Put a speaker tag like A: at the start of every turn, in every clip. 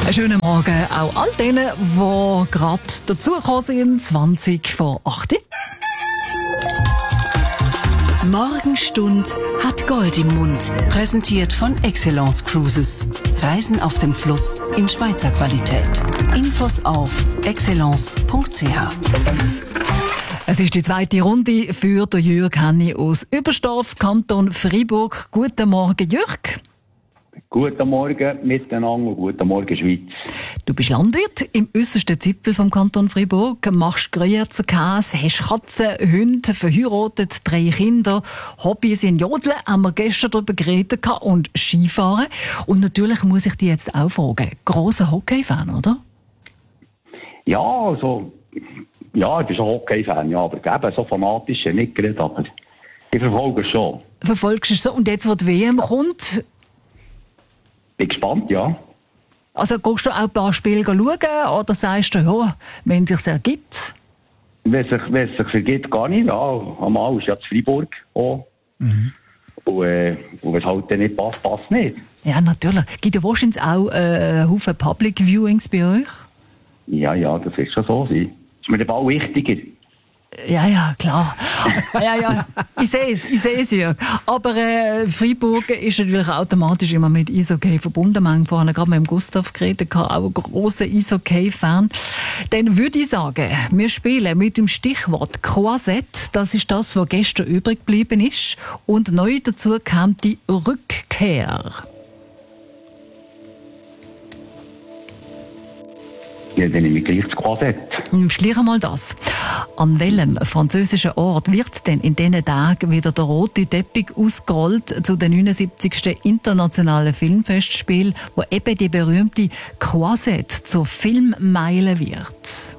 A: Einen schönen Morgen auch all denen, die gerade dazugekommen sind, 20 vor 8.
B: Morgenstund hat Gold im Mund. Präsentiert von Excellence Cruises. Reisen auf dem Fluss in Schweizer Qualität. Infos auf excellence.ch.
A: Es ist die zweite Runde für den Jürg Henni aus Überstorf, Kanton Freiburg. Guten Morgen, Jürg.
C: Guten Morgen miteinander, guten Morgen Schweiz.
A: Du bist Landwirt im äussersten Zipfel vom Kanton Freiburg, machst Gruyerzer Käse, hast Katzen, Hunde, verheiratet, 3 Kinder, Hobbys in Jodeln, haben wir gestern darüber geredet, und Skifahren. Und natürlich muss ich dich jetzt auch fragen, grosser Hockey-Fan, oder?
C: Ja, also, ja, ich bin schon Hockey-Fan, ja, aber eben so fanatisch nicht geredet, aber ich verfolge es schon.
A: Verfolgst du es so? Und jetzt, wo die WM kommt,
C: bin gespannt, ja.
A: also gehst du auch ein paar Spiele schauen oder sagst du, ja, wenn es sich ergibt?
C: Wenn es sich ergibt, gar nicht. Ja, einmal ist ja zu Freiburg auch. Mhm. Und wenn es halt dann nicht passt, passt nicht.
A: Ja, natürlich. Gibt ja wahrscheinlich auch Haufen Public Viewings bei euch?
C: Ja, das wird schon so sein. Ist mir der Ball wichtiger.
A: Ja, klar. Ja, ich sehe es, Jörg. Aber Freiburg ist natürlich automatisch immer mit Eishockey verbunden. Wir haben vorhin gerade mit dem Gustav geredet, auch ein grosser Eishockey-Fan. Dann würde ich sagen, wir spielen mit dem Stichwort Croisette. Das ist das, was gestern übrig geblieben ist. Und neu dazu kam die Rückkehr.
C: Ja, dann nehme ich gleich das Croisette.
A: Schlier mal das. An welchem französischen Ort wird denn in diesen Tagen wieder der rote Teppich ausgerollt zu den 79. internationalen Filmfestspielen, wo eben die berühmte Croisette zur Filmmeile wird?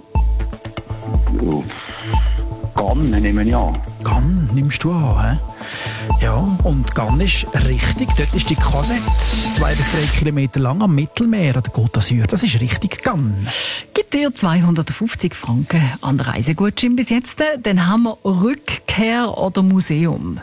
C: Cannes nehme ich an.
D: Cannes nimmst du an, hä? Ja, und Cannes ist richtig. Dort ist die Croisette 2 bis 3 Kilometer lang am Mittelmeer an der Côte d'Azur. Das ist richtig Cannes.
A: Gibt dir 250 Franken an Reisegutschein bis jetzt. Dann haben wir Rückkehr oder Museum.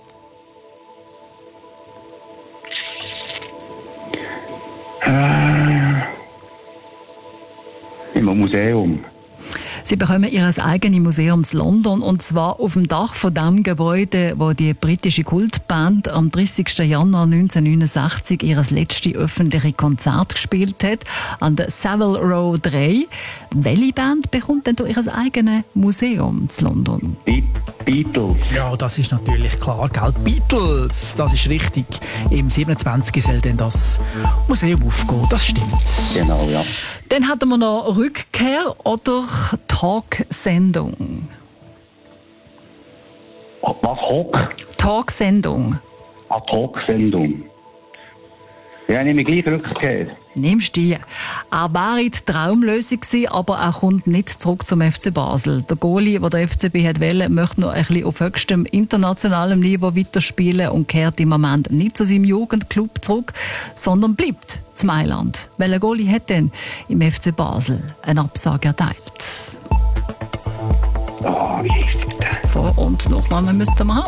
C: Im Museum.
A: Sie bekommen ihr eigenes Museum in London, und zwar auf dem Dach von dem Gebäude, wo die britische Kultband am 30. Januar 1969 ihr letztes öffentliche Konzert gespielt hat, an der Savile Row 3. Welche Band bekommt denn ihr eigenes Museum in London?
C: Beatles.
D: Ja, das ist natürlich klar, gell? Beatles, das ist richtig. Im 27. soll denn das Museum aufgehen, das stimmt.
C: Genau, ja.
A: Dann hatten wir noch Rückkehr oder Talksendung.
C: Was, Hock?
A: Talksendung.
C: Talksendung. Ja, nehme ich gleich Rückkehr.
A: Nimmst die. Er wäre die Traumlösung gewesen, aber er kommt nicht zurück zum FC Basel. Der Goalie, der FCB hat wollen, möchte noch ein bisschen auf höchstem internationalem Niveau weiterspielen und kehrt im Moment nicht zu seinem Jugendclub zurück, sondern bleibt zu Mailand. Welcher Goalie hat denn im FC Basel eine Absage erteilt?
C: Wie ist das?
A: Vor- und Nachnamen müssten wir haben.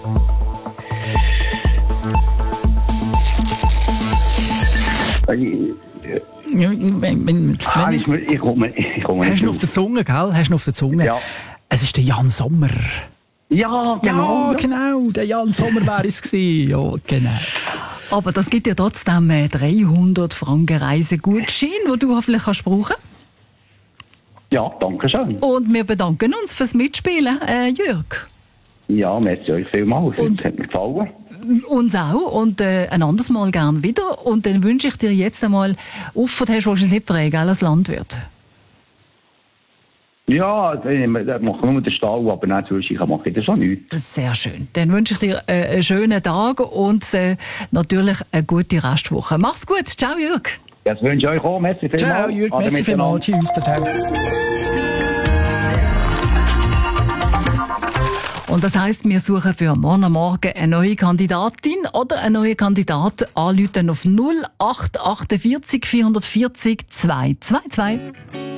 C: Ich komme
D: Hast
C: nicht
D: du ihn auf der Zunge, gell? Hast du ihn auf der Zunge?
C: Ja.
D: Es ist der Jan Sommer.
C: Ja, genau.
D: Ja, genau. Der Jan Sommer wäre es gewesen. Ja, genau.
A: Aber das gibt ja trotzdem 300 Franken Reisegutschein, den du vielleicht brauchen kannst.
C: Ja, danke schön.
A: Und wir bedanken uns fürs Mitspielen, Jörg.
C: Ja, merci euch vielmals.
A: Und-
C: Das hat mir gefallen.
A: Uns auch. Und ein anderes Mal gern wieder. Und dann wünsche ich dir jetzt einmal, offen hast du wahrscheinlich nicht prägen, als Landwirt.
C: Ja, dann machen wir nur den Stall, aber nicht zwischendurch mache ich das schon nichts.
A: Sehr schön. Dann wünsche ich dir einen schönen Tag und natürlich eine gute Restwoche. Mach's gut. Ciao, Jörg.
C: Das wünsche ich euch auch. Merci vielmals.
D: Ciao, Jürg.
C: Ade
D: Merci vielmals.
C: miteinander.
D: Tschüss. Ciao.
A: Und das heisst, wir suchen für morgen Morgen eine neue Kandidatin oder einen neuen Kandidat. Anrufen auf 0848 440 222.